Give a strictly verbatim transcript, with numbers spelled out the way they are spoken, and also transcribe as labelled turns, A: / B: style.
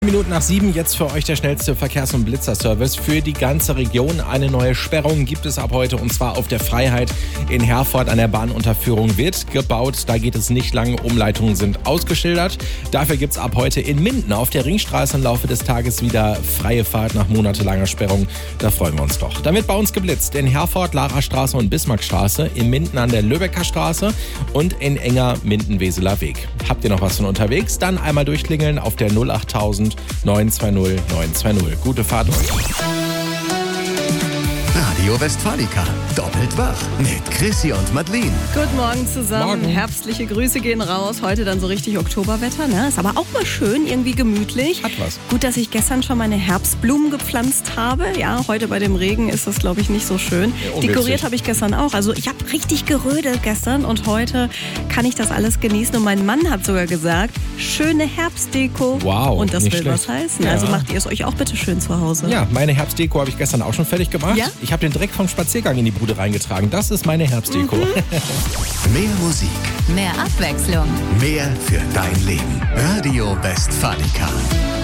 A: Minuten nach sieben, jetzt für euch der schnellste Verkehrs- und Blitzerservice. Für die ganze Region eine neue Sperrung gibt es ab heute, und zwar auf der Freiheit in Herford an der Bahnunterführung wird gebaut. Da geht es nicht lang, Umleitungen sind ausgeschildert. Dafür gibt es ab heute in Minden auf der Ringstraße im Laufe des Tages wieder freie Fahrt nach monatelanger Sperrung. Da freuen wir uns doch. Dann wird bei uns geblitzt in Herford, Larastraße und Bismarckstraße, in Minden an der Löbecker Straße und in Enger Minden-Weseler Weg. Habt ihr noch was von unterwegs? Dann einmal durchklingeln auf der null achttausend neun zwei null neun zwei null. Gute Fahrt euch.
B: Radio Westfalica. Doppelt wach mit Chrissy und Madeleine.
C: Guten Morgen zusammen.
A: Morgen.
C: Herbstliche Grüße gehen raus. Heute dann so richtig Oktoberwetter. Ne? Ist aber auch mal schön, irgendwie gemütlich.
A: Hat was.
C: Gut, dass ich gestern schon meine Herbstblumen gepflanzt habe. Ja, heute bei dem Regen ist das, glaube ich, nicht so schön.
A: Ja, ungünstig.
C: Dekoriert habe ich gestern auch. Also ich habe richtig gerödelt gestern und heute kann ich das alles genießen. Und mein Mann hat sogar gesagt, schöne Herbstdeko.
A: Wow,
C: Und das
A: nicht
C: will
A: schlecht.
C: was heißen.
A: Ja.
C: Also macht ihr es euch auch bitte schön zu Hause.
A: Ja, meine Herbstdeko habe ich gestern auch schon fertig gemacht.
C: Ja?
A: Ich habe den direkt vom Spaziergang in die Bude reingetragen. Das ist meine Herbstdeko.
B: Mehr Musik,
D: Mehr Abwechslung.
B: mehr für dein Leben. Radio Westfalica.